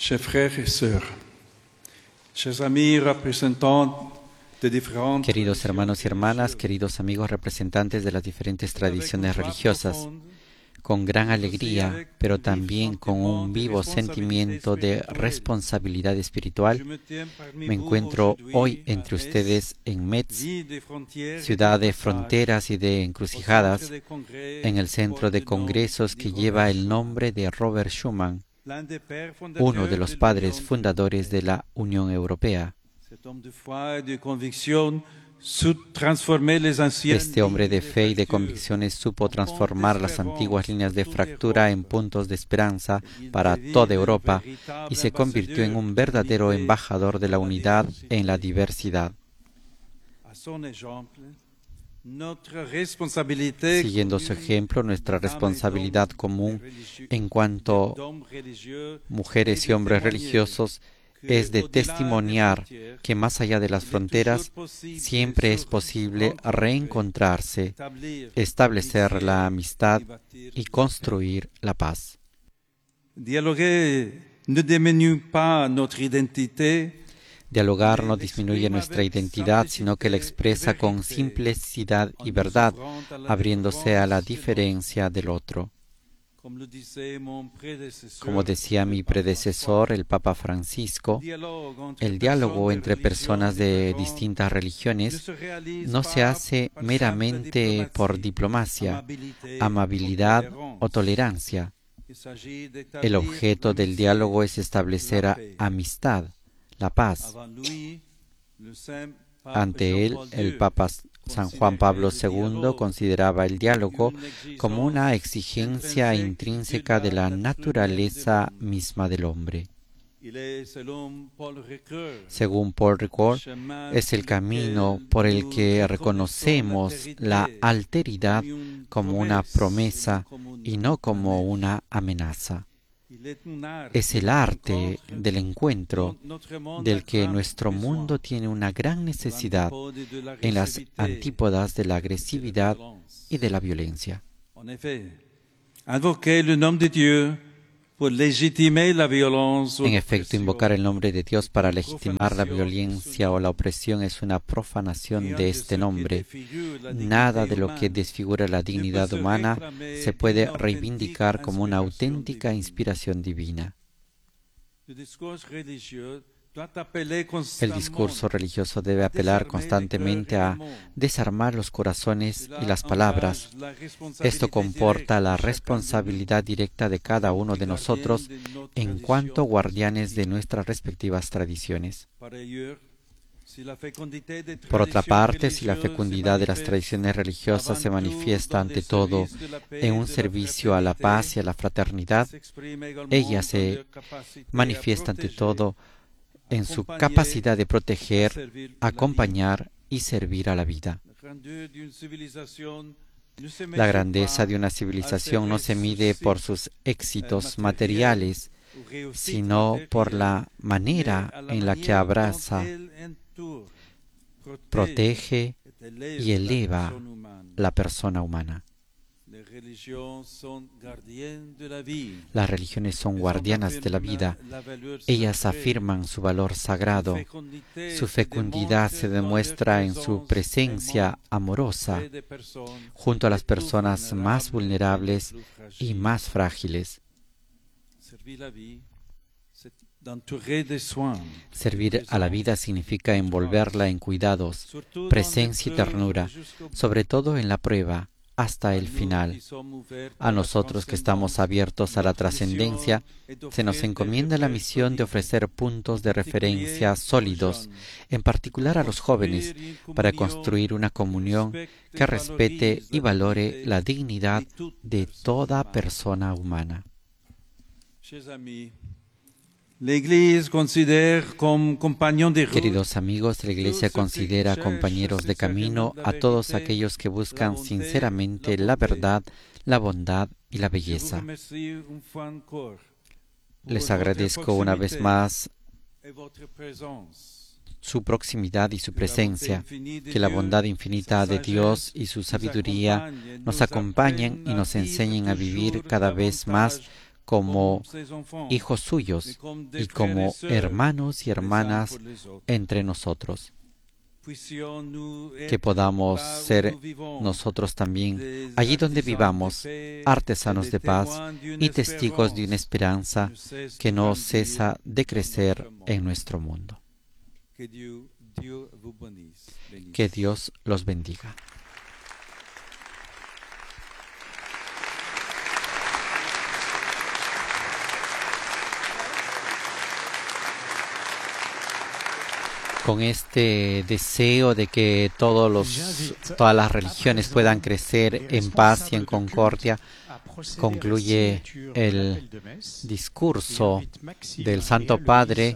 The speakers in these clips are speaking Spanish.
Chers frères et sœurs, chers amis représentants de différentes Queridos hermanos y hermanas, queridos amigos representantes de las diferentes tradiciones religiosas, con gran alegría, pero también con un vivo sentimiento de responsabilidad espiritual, me encuentro hoy entre ustedes en Metz, ciudad de fronteras y de encrucijadas, en el centro de congresos que lleva el nombre de Robert Schuman, uno de los padres fundadores de la Unión Europea. Este hombre de fe y de convicciones supo transformar las antiguas líneas de fractura en puntos de esperanza para toda Europa y se convirtió en un verdadero embajador de la unidad en la diversidad. Siguiendo su ejemplo, nuestra responsabilidad común en cuanto mujeres y hombres religiosos es de testimoniar que más allá de las fronteras siempre es posible reencontrarse, establecer la amistad y construir la paz. Dialogar no disminuye nuestra identidad, sino que la expresa con simplicidad y verdad, abriéndose a la diferencia del otro. Como decía mi predecesor, el Papa Francisco, el diálogo entre personas de distintas religiones no se hace meramente por diplomacia, amabilidad o tolerancia. El objeto del diálogo es establecer amistad, la paz. Ante él, el Papa San Juan Pablo II consideraba el diálogo como una exigencia intrínseca de la naturaleza misma del hombre. Según Paul Ricoeur, es el camino por el que reconocemos la alteridad como una promesa y no como una amenaza. Es el arte del encuentro del que nuestro mundo tiene una gran necesidad en las antípodas de la agresividad y de la violencia. En efecto, invocar el nombre de Dios para legitimar la violencia o la opresión es una profanación de este nombre. Nada de lo que desfigura la dignidad humana se puede reivindicar como una auténtica inspiración divina. El discurso religioso debe apelar constantemente a desarmar los corazones y las palabras. Esto comporta la responsabilidad directa de cada uno de nosotros en cuanto guardianes de nuestras respectivas tradiciones. Por otra parte, si la fecundidad de las tradiciones religiosas se manifiesta ante todo en un servicio a la paz y a la fraternidad, ella se manifiesta ante todo en su capacidad de proteger, acompañar y servir a la vida. La grandeza de una civilización no se mide por sus éxitos materiales, sino por la manera en la que abraza, protege y eleva la persona humana. Las religiones son guardianas de la vida. Ellas afirman su valor sagrado. Su fecundidad se demuestra en su presencia amorosa junto a las personas más vulnerables y más frágiles. Servir a la vida significa envolverla en cuidados, presencia y ternura, sobre todo en la prueba, hasta el final. A nosotros que estamos abiertos a la trascendencia, se nos encomienda la misión de ofrecer puntos de referencia sólidos, en particular a los jóvenes, para construir una comunión que respete y valore la dignidad de toda persona humana. Queridos amigos, la Iglesia considera compañeros de camino a todos aquellos que buscan sinceramente la verdad, la bondad y la belleza. Les agradezco una vez más su proximidad y su presencia, que la bondad infinita de Dios y su sabiduría nos acompañen y nos enseñen a vivir cada vez más como hijos suyos y como hermanos y hermanas entre nosotros. Que podamos ser nosotros también, allí donde vivamos, artesanos de paz y testigos de una esperanza que no cesa de crecer en nuestro mundo. Que Dios los bendiga. Con este deseo de que todas las religiones puedan crecer en paz y en concordia, concluye el discurso del Santo Padre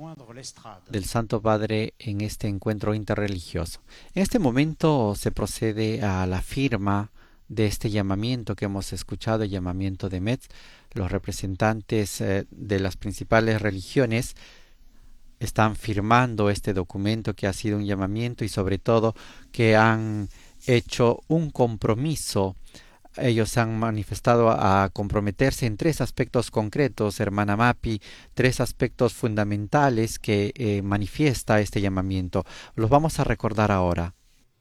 en este encuentro interreligioso. En este momento se procede a la firma de este llamamiento que hemos escuchado, el llamamiento de Metz. Los representantes de las principales religiones están firmando este documento que ha sido un llamamiento y sobre todo que han hecho un compromiso. Ellos se han manifestado a comprometerse en 3 aspectos concretos, hermana Mapi, 3 aspectos fundamentales que manifiesta este llamamiento. Los vamos a recordar ahora.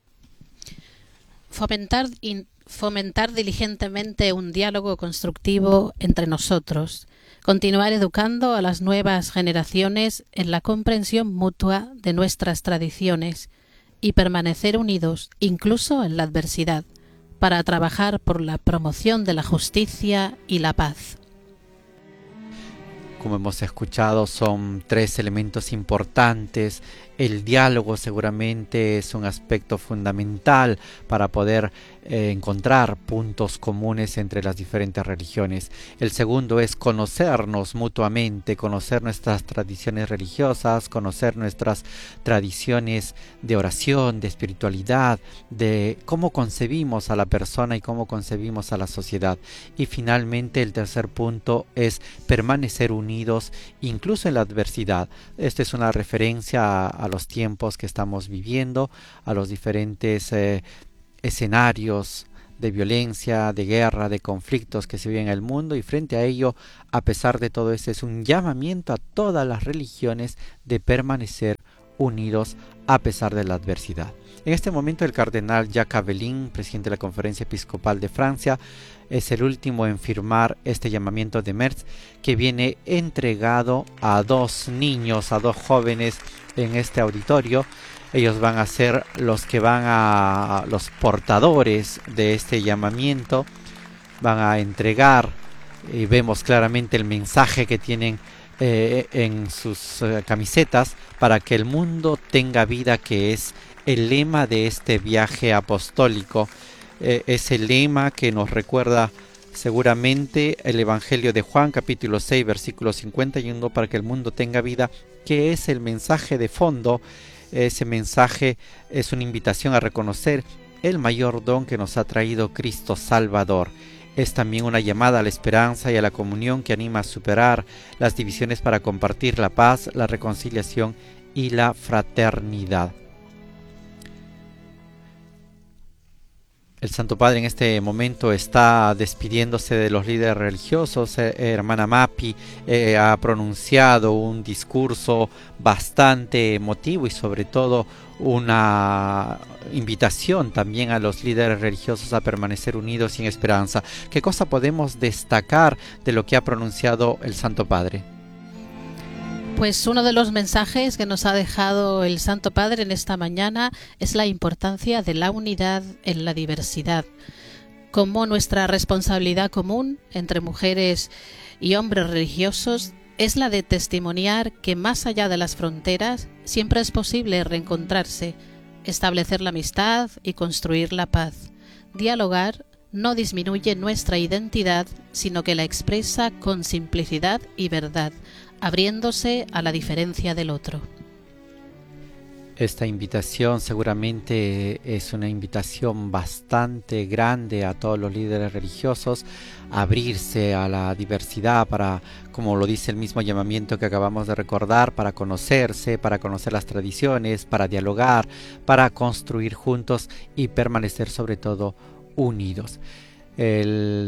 Fomentar diligentemente un diálogo constructivo entre nosotros. Continuar educando a las nuevas generaciones en la comprensión mutua de nuestras tradiciones y permanecer unidos, incluso en la adversidad, para trabajar por la promoción de la justicia y la paz. Como hemos escuchado, son 3 elementos importantes. El diálogo seguramente es un aspecto fundamental para poder encontrar puntos comunes entre las diferentes religiones. El segundo es conocernos mutuamente, conocer nuestras tradiciones religiosas, conocer nuestras tradiciones de oración, de espiritualidad, de cómo concebimos a la persona y cómo concebimos a la sociedad. Y finalmente el tercer punto es permanecer unidos incluso en la adversidad. Esta es una referencia a los tiempos que estamos viviendo, a los diferentes escenarios de violencia, de guerra, de conflictos que se viven en el mundo, y frente a ello, a pesar de todo esto, es un llamamiento a todas las religiones de permanecer unidos a pesar de la adversidad. En este momento el cardenal Jacques Abelin, presidente de la Conferencia Episcopal de Francia, es el último en firmar este llamamiento de Metz, que viene entregado a 2 niños, a 2 jóvenes en este auditorio. Ellos van a ser los portadores de este llamamiento, van a entregar, y vemos claramente el mensaje que tienen en sus camisetas, para que el mundo tenga vida, que es el lema de este viaje apostólico. Es el lema que nos recuerda seguramente el Evangelio de Juan, capítulo 6, versículo 51, para que el mundo tenga vida, que es el mensaje de fondo. Ese mensaje es una invitación a reconocer el mayor don que nos ha traído Cristo Salvador. Es también una llamada a la esperanza y a la comunión que anima a superar las divisiones para compartir la paz, la reconciliación y la fraternidad. El Santo Padre en este momento está despidiéndose de los líderes religiosos. Hermana Mapi ha pronunciado un discurso bastante emotivo y sobre todo una invitación también a los líderes religiosos a permanecer unidos y en esperanza. ¿Qué cosa podemos destacar de lo que ha pronunciado el Santo Padre? Pues uno de los mensajes que nos ha dejado el Santo Padre en esta mañana es la importancia de la unidad en la diversidad, como nuestra responsabilidad común entre mujeres y hombres religiosos es la de testimoniar que más allá de las fronteras siempre es posible reencontrarse, establecer la amistad y construir la paz. Dialogar no disminuye nuestra identidad, sino que la expresa con simplicidad y verdad, abriéndose a la diferencia del otro. Esta invitación seguramente es una invitación bastante grande a todos los líderes religiosos, a abrirse a la diversidad para, como lo dice el mismo llamamiento que acabamos de recordar, para conocerse, para conocer las tradiciones, para dialogar, para construir juntos y permanecer sobre todo unidos. El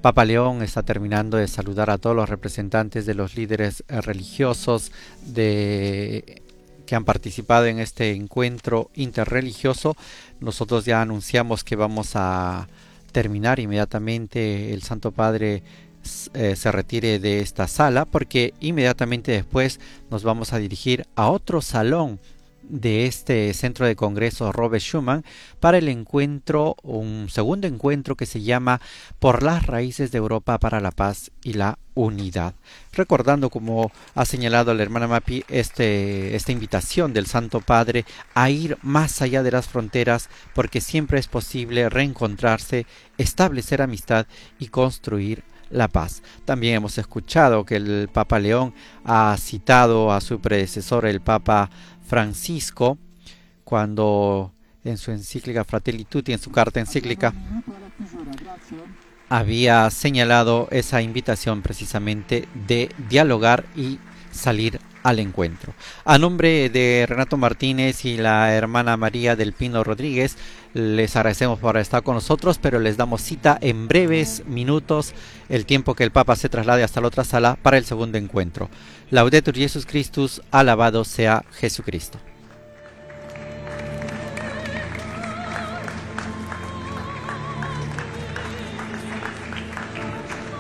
Papa León está terminando de saludar a todos los representantes de los líderes religiosos que han participado en este encuentro interreligioso. Nosotros ya anunciamos que vamos a terminar inmediatamente. El Santo Padre se retire de esta sala, porque inmediatamente después nos vamos a dirigir a otro salón de este centro de congresos Robert Schuman para el encuentro, un segundo encuentro que se llama Por las raíces de Europa para la paz y la unidad. Recordando, como ha señalado la hermana Mapi, esta invitación del Santo Padre a ir más allá de las fronteras, porque siempre es posible reencontrarse, establecer amistad y construir la paz. También hemos escuchado que el Papa León ha citado a su predecesor, el Papa Francisco, cuando en su encíclica Fratelli Tutti, en su carta encíclica, había señalado esa invitación precisamente de dialogar y salir al encuentro. A nombre de Renato Martínez y la hermana María del Pino Rodríguez, les agradecemos por estar con nosotros, pero les damos cita en breves minutos, el tiempo que el Papa se traslade hasta la otra sala para el segundo encuentro. Laudetur Jesus Christus, alabado sea Jesucristo.